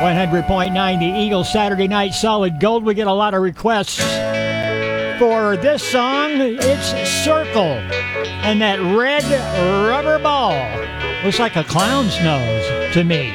100.9 The Eagle Saturday Night Solid Gold. We get a lot of requests for this song. It's Circle. And that red rubber ball looks like a clown's nose to me.